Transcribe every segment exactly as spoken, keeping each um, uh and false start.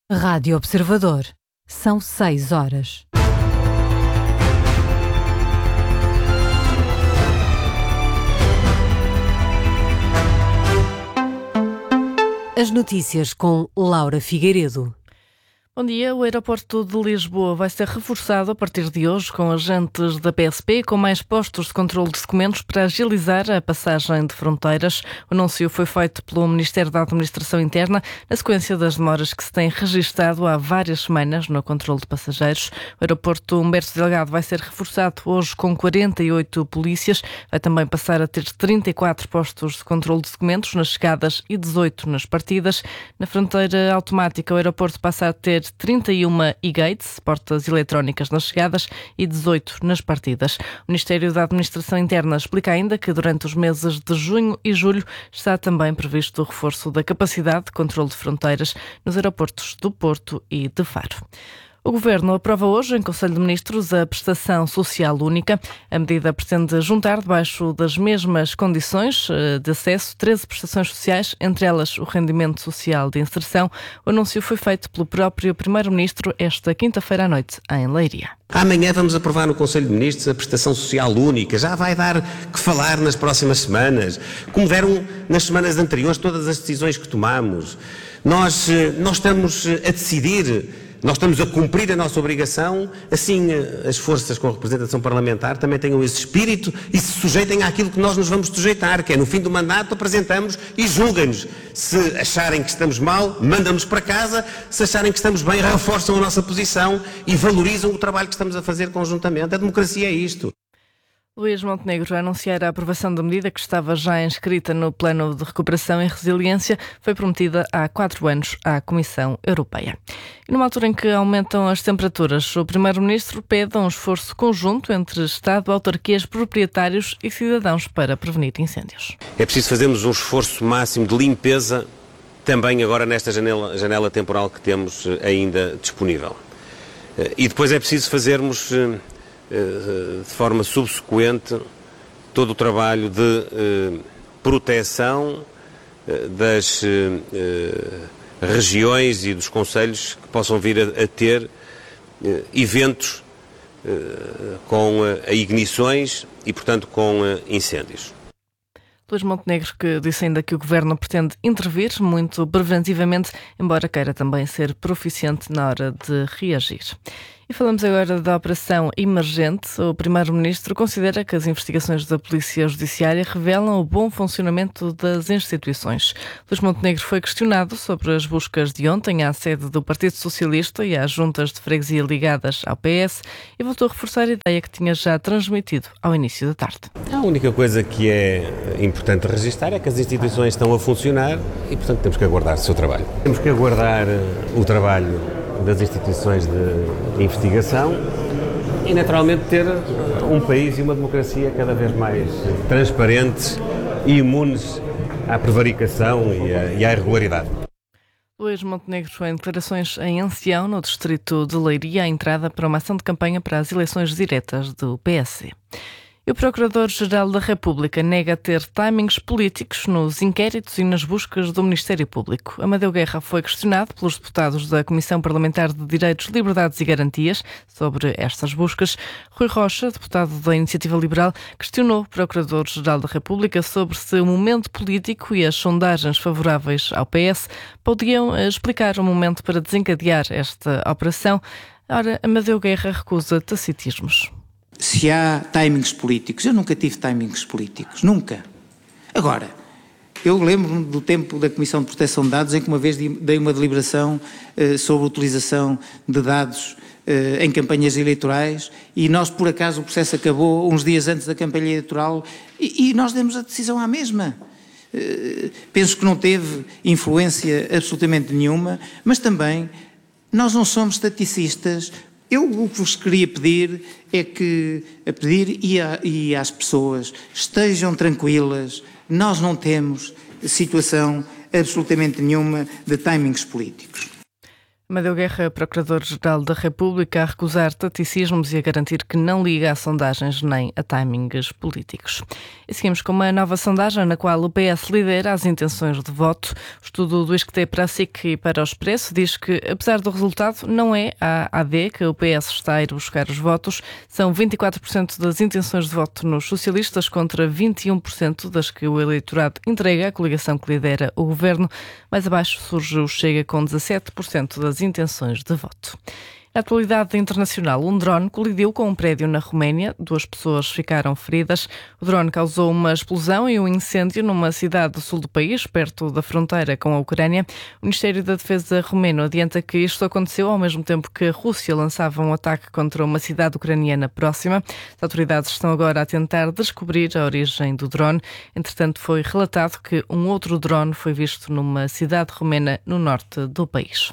Rádio Observador. São seis horas. As notícias com Laura Figueiredo. Bom dia. O aeroporto de Lisboa vai ser reforçado a partir de hoje com agentes da P S P com mais postos de controle de documentos para agilizar a passagem de fronteiras. O anúncio foi feito pelo Ministério da Administração Interna na sequência das demoras que se têm registado há várias semanas no controle de passageiros. O aeroporto Humberto Delgado vai ser reforçado hoje com quarenta e oito polícias. Vai também passar a ter trinta e quatro postos de controle de documentos nas chegadas e dezoito nas partidas. Na fronteira automática, o aeroporto passa a ter trinta e uma e-gates, portas eletrónicas nas chegadas, e dezoito nas partidas. O Ministério da Administração Interna explica ainda que durante os meses de junho e julho está também previsto o reforço da capacidade de controle de fronteiras nos aeroportos do Porto e de Faro. O Governo aprova hoje, em Conselho de Ministros, a prestação social única. A medida pretende juntar, debaixo das mesmas condições de acesso, treze prestações sociais, entre elas o rendimento social de inserção. O anúncio foi feito pelo próprio Primeiro-Ministro esta quinta-feira à noite, em Leiria. Amanhã vamos aprovar no Conselho de Ministros a prestação social única. Já vai dar que falar nas próximas semanas, como deram nas semanas anteriores todas as decisões que tomamos. Nós, nós estamos a decidir... Nós estamos a cumprir a nossa obrigação, assim as forças com representação parlamentar também tenham esse espírito e se sujeitem àquilo que nós nos vamos sujeitar, que é no fim do mandato apresentamos e julguem-nos. Se acharem que estamos mal, mandam-nos para casa, se acharem que estamos bem, reforçam a nossa posição e valorizam o trabalho que estamos a fazer conjuntamente. A democracia é isto. Luís Montenegro a anunciar a aprovação da medida que estava já inscrita no Plano de Recuperação e Resiliência foi prometida há quatro anos à Comissão Europeia. E numa altura em que aumentam as temperaturas, o Primeiro-Ministro pede um esforço conjunto entre Estado, autarquias, proprietários e cidadãos para prevenir incêndios. É preciso fazermos um esforço máximo de limpeza também agora nesta janela, janela temporal que temos ainda disponível. E depois é preciso fazermos... de forma subsequente todo o trabalho de eh, proteção eh, das eh, regiões e dos concelhos que possam vir a, a ter eh, eventos eh, com eh, ignições e, portanto, com eh, incêndios. Luís Montenegro, que disse ainda que o Governo pretende intervir muito preventivamente, embora queira também ser proficiente na hora de reagir. E falamos agora da operação emergente. O Primeiro-Ministro considera que as investigações da Polícia Judiciária revelam o bom funcionamento das instituições. Luís Montenegro foi questionado sobre as buscas de ontem à sede do Partido Socialista e às juntas de freguesia ligadas ao P S e voltou a reforçar a ideia que tinha já transmitido ao início da tarde. A única coisa que é importante registrar é que as instituições estão a funcionar e, portanto, temos que aguardar o seu trabalho. Temos que aguardar o trabalho das instituições de investigação e, naturalmente, ter um país e uma democracia cada vez mais transparentes e imunes à prevaricação e à, e à irregularidade. Luís Montenegro, em declarações em Ancião, no distrito de Leiria, a entrada para uma ação de campanha para as eleições diretas do P S C. E o Procurador-Geral da República nega ter timings políticos nos inquéritos e nas buscas do Ministério Público. Amadeu Guerra foi questionado pelos deputados da Comissão Parlamentar de Direitos, Liberdades e Garantias sobre estas buscas. Rui Rocha, deputado da Iniciativa Liberal, questionou o Procurador-Geral da República sobre se o momento político e as sondagens favoráveis ao P S podiam explicar o momento para desencadear esta operação. Ora, Amadeu Guerra recusa tacitismos. Se há timings políticos, eu nunca tive timings políticos, nunca. Agora, eu lembro-me do tempo da Comissão de Proteção de Dados em que uma vez dei uma deliberação eh, sobre a utilização de dados eh, em campanhas eleitorais e nós, por acaso, o processo acabou uns dias antes da campanha eleitoral e, e nós demos a decisão à mesma. Eh, penso que não teve influência absolutamente nenhuma, mas também nós não somos estaticistas. Eu o que vos queria pedir é que, a pedir e, a, e às pessoas, estejam tranquilas, nós não temos situação absolutamente nenhuma de timings políticos. Amadeu Guerra, Procurador-Geral da República, a recusar taticismos e a garantir que não liga a sondagens nem a timings políticos. E seguimos com uma nova sondagem na qual o P S lidera as intenções de voto. O estudo do I S C T para a S I C e para o Expresso diz que, apesar do resultado, não é a A D que o P S está a ir buscar os votos. São vinte e quatro por cento das intenções de voto nos socialistas contra vinte e um por cento das que o eleitorado entrega à coligação que lidera o governo. Mais abaixo surge o Chega com dezassete por cento das intenções de voto. Na atualidade internacional, um drone colidiu com um prédio na Roménia. Duas pessoas ficaram feridas. O drone causou uma explosão e um incêndio numa cidade do sul do país, perto da fronteira com a Ucrânia. O Ministério da Defesa romeno adianta que isto aconteceu ao mesmo tempo que a Rússia lançava um ataque contra uma cidade ucraniana próxima. As autoridades estão agora a tentar descobrir a origem do drone. Entretanto, foi relatado que um outro drone foi visto numa cidade romena no norte do país.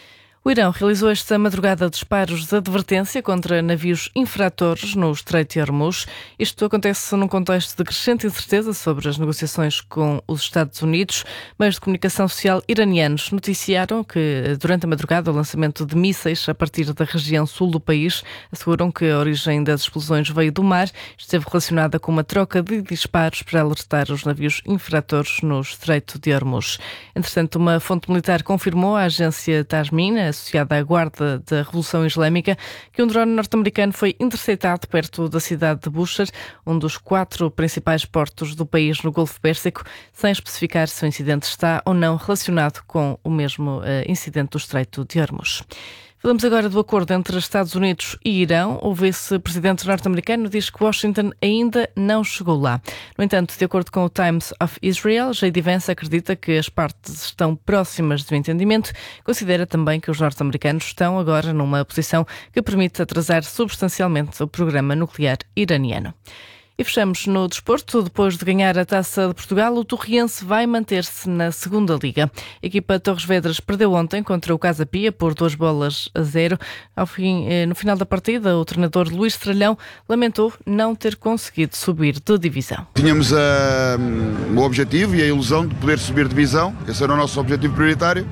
O Irão realizou esta madrugada disparos de advertência contra navios infratores no Estreito de Hormuz. Isto acontece num contexto de crescente incerteza sobre as negociações com os Estados Unidos. Meios de comunicação social iranianos noticiaram que, durante a madrugada, o lançamento de mísseis a partir da região sul do país asseguram que a origem das explosões veio do mar. Esteve relacionada com uma troca de disparos para alertar os navios infratores no Estreito de Hormuz. Entretanto, uma fonte militar confirmou à agência Tasmin, associada à Guarda da Revolução Islâmica, que um drone norte-americano foi interceptado perto da cidade de Bushehr, um dos quatro principais portos do país no Golfo Pérsico, sem especificar se o incidente está ou não relacionado com o mesmo uh, incidente do Estreito de Hormuz. Falamos agora do acordo entre Estados Unidos e Irão. O vice-presidente norte-americano diz que Washington ainda não chegou lá. No entanto, de acordo com o Times of Israel, J D Vance acredita que as partes estão próximas de um entendimento. Considera também que os norte-americanos estão agora numa posição que permite atrasar substancialmente o programa nuclear iraniano. E fechamos no desporto. Depois de ganhar a Taça de Portugal, o Torriense vai manter-se na segunda Liga. A equipa Torres Vedras perdeu ontem contra o Casa Pia por duas bolas a zero. Ao fim, no final da partida, o treinador Luís Tralhão lamentou não ter conseguido subir de divisão. Tínhamos uh, o objetivo e a ilusão de poder subir de divisão. Esse era o nosso objetivo prioritário.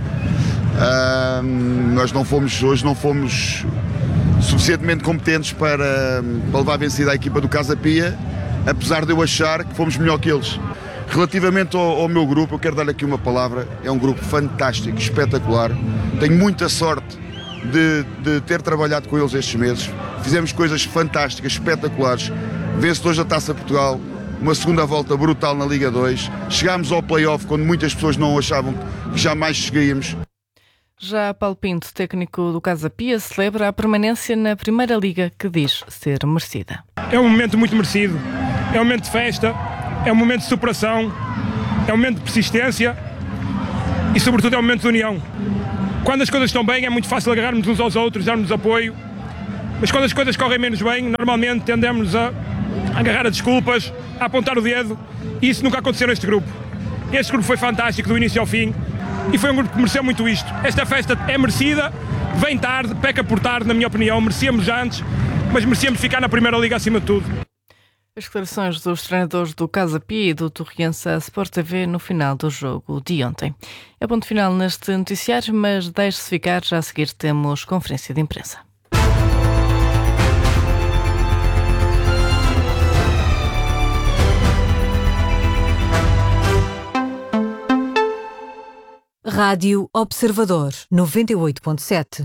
Uh, nós não fomos, hoje não fomos suficientemente competentes para, para levar vencida a equipa do Casa Pia, apesar de eu achar que fomos melhor que eles. Relativamente ao, ao meu grupo, eu quero dar aqui uma palavra. É um grupo fantástico, espetacular. Tenho muita sorte de, de ter trabalhado com eles estes meses. Fizemos coisas fantásticas, espetaculares. Vencedores da Taça Portugal, uma segunda volta brutal na Liga dois. Chegámos ao play-off quando muitas pessoas não achavam que jamais chegaríamos. Já Paulo Pinto, técnico do Casa Pia, celebra a permanência na Primeira Liga, que diz ser merecida. É um momento muito merecido, é um momento de festa, é um momento de superação, é um momento de persistência e, sobretudo, é um momento de união. Quando as coisas estão bem, é muito fácil agarrarmos uns aos outros, darmos apoio, mas quando as coisas correm menos bem, normalmente tendemos a agarrar a desculpas, a apontar o dedo, e isso nunca aconteceu neste grupo. Este grupo foi fantástico do início ao fim. E foi um grupo que mereceu muito isto. Esta festa é merecida, vem tarde, peca por tarde, na minha opinião. Merecíamos antes, mas merecíamos ficar na Primeira Liga acima de tudo. As declarações dos treinadores do Casa Pia e do Torriense à Sport T V no final do jogo de ontem. É ponto final neste noticiário, mas deixe-se ficar, já a seguir temos conferência de imprensa. Rádio Observador, noventa e oito ponto sete.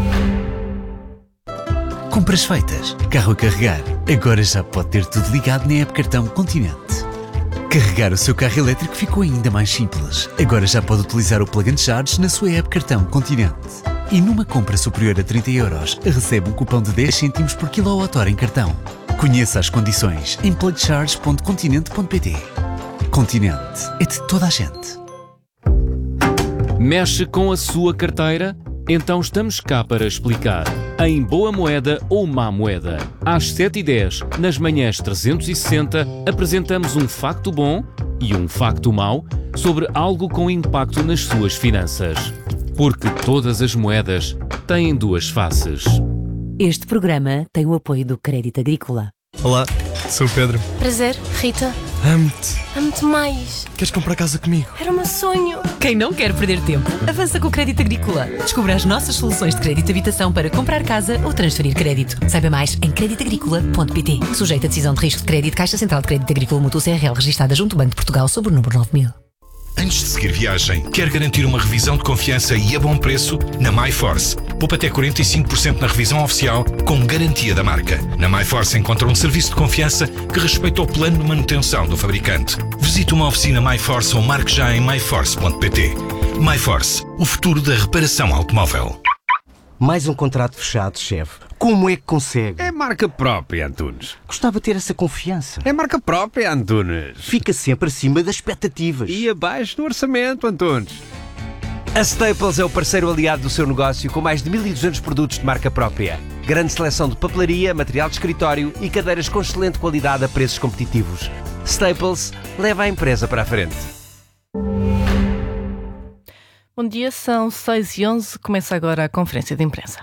Compras feitas, carro a carregar. Agora já pode ter tudo ligado na app Cartão Continente. Carregar o seu carro elétrico ficou ainda mais simples. Agora já pode utilizar o Plug and Charge na sua app Cartão Continente. E numa compra superior a trinta euros, recebe um cupom de dez cêntimos por quilowatt-hora em cartão. Conheça as condições em plug charge ponto continente ponto pt. Continente é de toda a gente. Mexe com a sua carteira? Então estamos cá para explicar. Em Boa Moeda ou Má Moeda. Às sete e dez, nas manhãs trezentos e sessenta, apresentamos um facto bom e um facto mau sobre algo com impacto nas suas finanças. Porque todas as moedas têm duas faces. Este programa tem o apoio do Crédito Agrícola. Olá, sou o Pedro. Prazer, Rita. Amo-te. Amo-te mais. Queres comprar casa comigo? Era o meu sonho. Quem não quer perder tempo, avança com o Crédito Agrícola. Descubra as nossas soluções de crédito de habitação para comprar casa ou transferir crédito. Saiba mais em crédito agrícola ponto pt. Sujeito a decisão de risco de crédito, Caixa Central de Crédito Agrícola Mútuo C R L, registada junto ao Banco de Portugal sob o número nove mil. Antes de seguir viagem, quer garantir uma revisão de confiança e a bom preço? Na MyForce. Poupa até quarenta e cinco por cento na revisão oficial, com garantia da marca. Na MyForce encontra um serviço de confiança que respeita o plano de manutenção do fabricante. Visite uma oficina MyForce ou marque já em my force ponto pt. MyForce, o futuro da reparação automóvel. Mais um contrato fechado, chefe. Como é que consegue? É marca própria, Antunes. Gostava de ter essa confiança. É marca própria, Antunes. Fica sempre acima das expectativas. E abaixo do orçamento, Antunes. A Staples é o parceiro aliado do seu negócio com mais de mil e duzentos produtos de marca própria. Grande seleção de papelaria, material de escritório e cadeiras com excelente qualidade a preços competitivos. Staples leva a empresa para a frente. Bom dia, são seis e onze, começa agora a conferência de imprensa.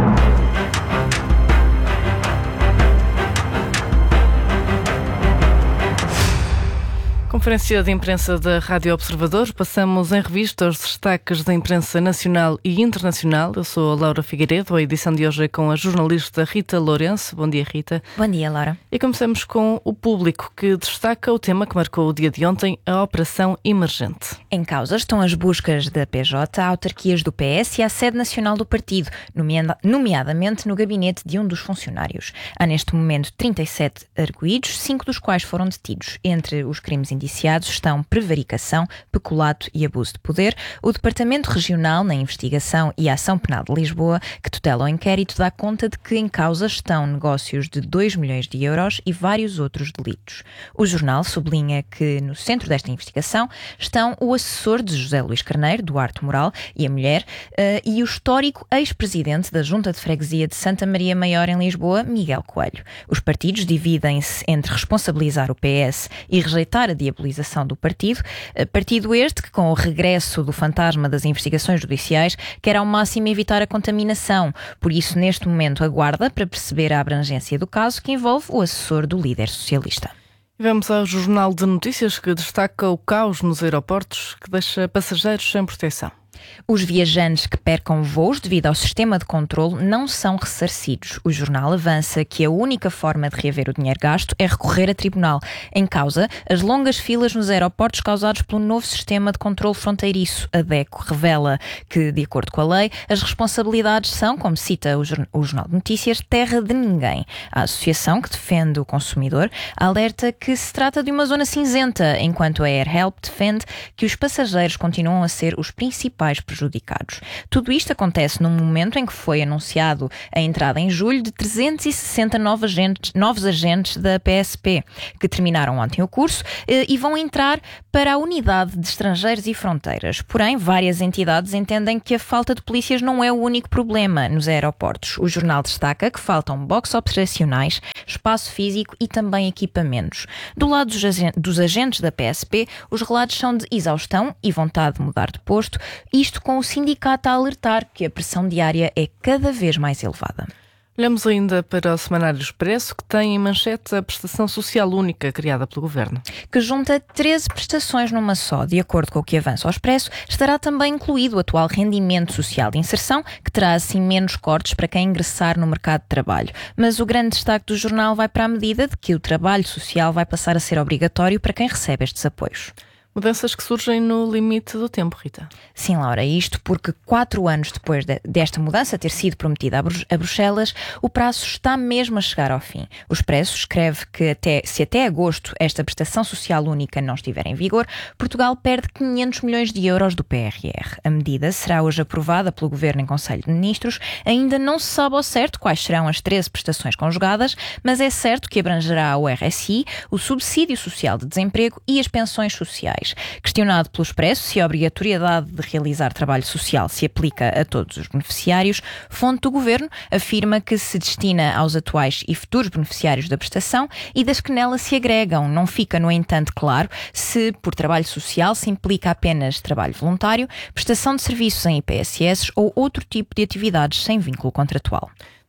Conferência de imprensa da Rádio Observador. Passamos em revista os destaques da imprensa nacional e internacional. Eu sou a Laura Figueiredo. A edição de hoje é com a jornalista Rita Lourenço. Bom dia, Rita. Bom dia, Laura. E começamos com o Público, que destaca o tema que marcou o dia de ontem, a Operação Emergente. Em causa estão as buscas da P J a autarquias do P S e à sede nacional do partido, nomeadamente no gabinete de um dos funcionários. Há neste momento trinta e sete arguidos, cinco dos quais foram detidos. Entre os crimes indiciados estão prevaricação, peculato e abuso de poder. O Departamento Regional na Investigação e Ação Penal de Lisboa, que tutela o inquérito, dá conta de que em causa estão negócios de dois milhões de euros e vários outros delitos. O jornal sublinha que no centro desta investigação estão o assessor de José Luís Carneiro, Duarte Moral, e a mulher, uh, e o histórico ex-presidente da Junta de Freguesia de Santa Maria Maior em Lisboa, Miguel Coelho. Os partidos dividem-se entre responsabilizar o P S e rejeitar a diabolização do partido, partido este que, com o regresso do fantasma das investigações judiciais, quer ao máximo evitar a contaminação. Por isso, neste momento, aguarda para perceber a abrangência do caso, que envolve o assessor do líder socialista. Vamos ao Jornal de Notícias, que destaca o caos nos aeroportos, que deixa passageiros sem proteção. Os viajantes que percam voos devido ao sistema de controle não são ressarcidos. O jornal avança que a única forma de reaver o dinheiro gasto é recorrer a tribunal. Em causa, as longas filas nos aeroportos causados pelo novo sistema de controle fronteiriço. A DECO revela que, de acordo com a lei, as responsabilidades são, como cita o Jornal de Notícias, terra de ninguém. A associação que defende o consumidor alerta que se trata de uma zona cinzenta, enquanto a AirHelp defende que os passageiros continuam a ser os principais prejudicados. Tudo isto acontece num momento em que foi anunciado a entrada em julho de trezentos e sessenta novos agentes, novos agentes da P S P, que terminaram ontem o curso eh, e vão entrar para a Unidade de Estrangeiros e Fronteiras. Porém, várias entidades entendem que a falta de polícias não é o único problema nos aeroportos. O jornal destaca que faltam boxes operacionais, espaço físico e também equipamentos. Do lado dos, agen- dos agentes da P S P, os relatos são de exaustão e vontade de mudar de posto, isto com o sindicato a alertar que a pressão diária é cada vez mais elevada. Olhamos ainda para o Semanário Expresso, que tem em manchete a prestação social única criada pelo Governo. Que junta treze prestações numa só. De acordo com o que avança ao Expresso, estará também incluído o atual rendimento social de inserção, que terá assim menos cortes para quem ingressar no mercado de trabalho. Mas o grande destaque do jornal vai para a medida de que o trabalho social vai passar a ser obrigatório para quem recebe estes apoios. Mudanças que surgem no limite do tempo, Rita. Sim, Laura, isto porque quatro anos depois de, desta mudança ter sido prometida a, Bru- a Bruxelas, o prazo está mesmo a chegar ao fim. O Expresso escreve que até, se até agosto esta prestação social única não estiver em vigor, Portugal perde quinhentos milhões de euros do P R R. A medida será hoje aprovada pelo Governo em Conselho de Ministros. Ainda não se sabe ao certo quais serão as treze prestações conjugadas, mas é certo que abrangerá o R S I, o Subsídio Social de Desemprego e as pensões sociais. Questionado pelo Expresso se a obrigatoriedade de realizar trabalho social se aplica a todos os beneficiários, fonte do Governo afirma que se destina aos atuais e futuros beneficiários da prestação e das que nela se agregam. Não fica, no entanto, claro se por trabalho social se implica apenas trabalho voluntário, prestação de serviços em I P S S ou outro tipo de atividades sem vínculo contratual.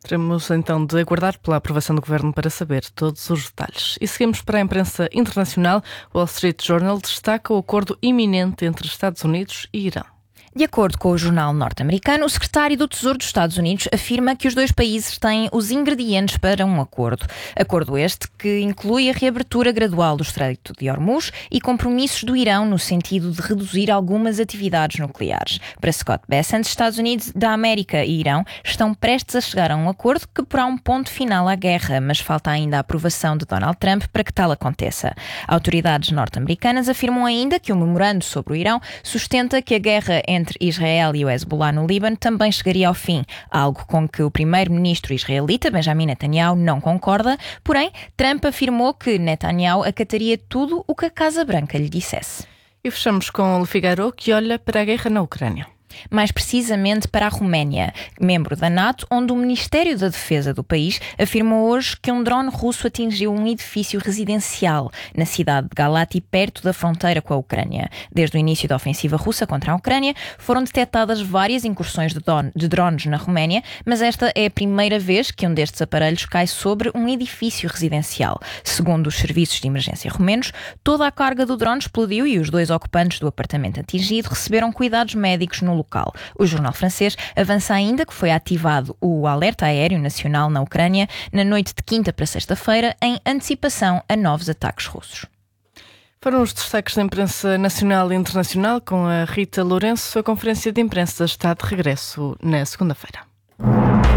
Teremos então de aguardar pela aprovação do Governo para saber todos os detalhes. E seguimos para a imprensa internacional. O Wall Street Journal destaca o acordo iminente entre Estados Unidos e Irão. De acordo com o jornal norte-americano, o secretário do Tesouro dos Estados Unidos afirma que os dois países têm os ingredientes para um acordo. Acordo este que inclui a reabertura gradual do Estreito de Hormuz e compromissos do Irão no sentido de reduzir algumas atividades nucleares. Para Scott Bessent, Estados Unidos da América e Irão estão prestes a chegar a um acordo que porá um ponto final à guerra, mas falta ainda a aprovação de Donald Trump para que tal aconteça. Autoridades norte-americanas afirmam ainda que o memorando sobre o Irão sustenta que a guerra entre entre Israel e o Hezbollah no Líbano também chegaria ao fim, algo com que o primeiro-ministro israelita Benjamin Netanyahu não concorda, porém Trump afirmou que Netanyahu acataria tudo o que a Casa Branca lhe dissesse. E fechamos com o Le Figaro, que olha para a guerra na Ucrânia. Mais precisamente para a Roménia, membro da NATO, onde o Ministério da Defesa do país afirmou hoje que um drone russo atingiu um edifício residencial na cidade de Galati, perto da fronteira com a Ucrânia. Desde o início da ofensiva russa contra a Ucrânia, foram detectadas várias incursões de, don- de drones na Roménia, mas esta é a primeira vez que um destes aparelhos cai sobre um edifício residencial. Segundo os serviços de emergência romenos, toda a carga do drone explodiu e os dois ocupantes do apartamento atingido receberam cuidados médicos no local. O jornal francês avança ainda que foi ativado o alerta aéreo nacional na Ucrânia na noite de quinta para sexta-feira em antecipação a novos ataques russos. Foram os destaques da imprensa nacional e internacional com a Rita Lourenço. A conferência de imprensa está de regresso na segunda-feira.